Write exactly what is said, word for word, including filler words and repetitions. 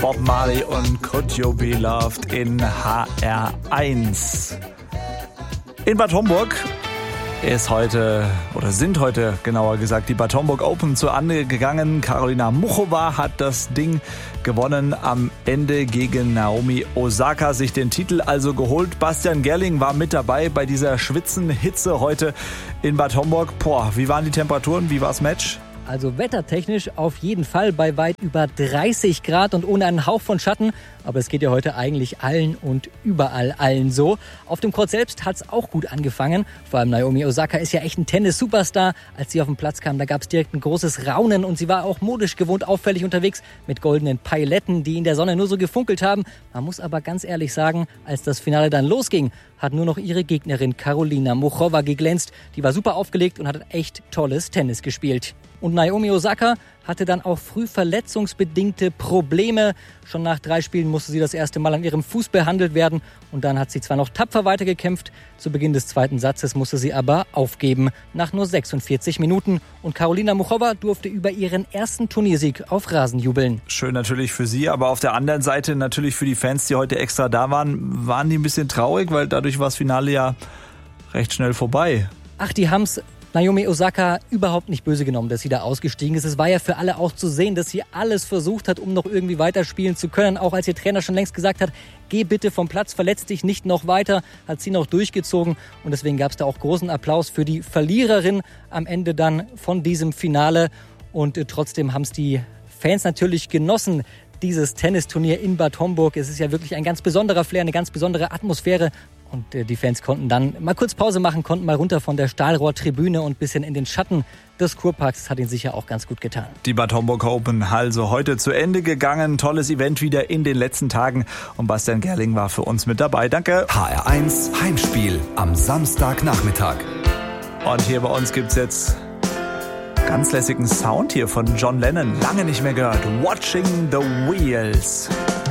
Bob Marley und Could You Be Loved in H R eins. In Bad Homburg ist heute, oder sind heute genauer gesagt, die Bad Homburg Open zu Ende gegangen. Karolina Muchova hat das Ding gewonnen, am Ende gegen Naomi Osaka sich den Titel also geholt. Bastian Gerling war mit dabei bei dieser Schwitzenhitze heute in Bad Homburg. Boah, wie waren die Temperaturen, wie war das Match? Also wettertechnisch auf jeden Fall bei weit über dreißig Grad und ohne einen Hauch von Schatten. Aber es geht ja heute eigentlich allen und überall allen so. Auf dem Court selbst hat es auch gut angefangen. Vor allem Naomi Osaka ist ja echt ein Tennis-Superstar. Als sie auf den Platz kam, da gab es direkt ein großes Raunen. Und sie war auch modisch gewohnt auffällig unterwegs mit goldenen Pailetten, die in der Sonne nur so gefunkelt haben. Man muss aber ganz ehrlich sagen, als das Finale dann losging, hat nur noch ihre Gegnerin Karolina Muchova geglänzt. Die war super aufgelegt und hat echt tolles Tennis gespielt. Und Naomi Osaka hatte dann auch früh verletzungsbedingte Probleme. Schon nach drei Spielen musste sie das erste Mal an ihrem Fuß behandelt werden. Und dann hat sie zwar noch tapfer weitergekämpft. Zu Beginn des zweiten Satzes musste sie aber aufgeben. Nach nur sechsundvierzig Minuten. Und Karolina Muchova durfte über ihren ersten Turniersieg auf Rasen jubeln. Schön natürlich für sie, aber auf der anderen Seite natürlich für die Fans, die heute extra da waren, waren die ein bisschen traurig, weil dadurch war das Finale ja recht schnell vorbei. Ach, die haben's Naomi Osaka überhaupt nicht böse genommen, dass sie da ausgestiegen ist. Es war ja für alle auch zu sehen, dass sie alles versucht hat, um noch irgendwie weiterspielen zu können. Auch als ihr Trainer schon längst gesagt hat, geh bitte vom Platz, verletz dich nicht noch weiter, hat sie noch durchgezogen. Und deswegen gab es da auch großen Applaus für die Verliererin am Ende dann von diesem Finale. Und äh, trotzdem haben es die Fans natürlich genossen, dieses Tennisturnier in Bad Homburg. Es ist ja wirklich ein ganz besonderer Flair, eine ganz besondere Atmosphäre. Und äh, die Fans konnten dann mal kurz Pause machen, konnten mal runter von der Stahlrohrtribüne und ein bisschen in den Schatten des Kurparks. Das hat ihnen sicher auch ganz gut getan. Die Bad Homburg Open also heute zu Ende gegangen. Tolles Event wieder in den letzten Tagen. Und Bastian Gerling war für uns mit dabei. Danke. H R eins Heimspiel am Samstagnachmittag. Und hier bei uns gibt's jetzt ganz lässigen Sound hier von John Lennon. Lange nicht mehr gehört. Watching the Wheels.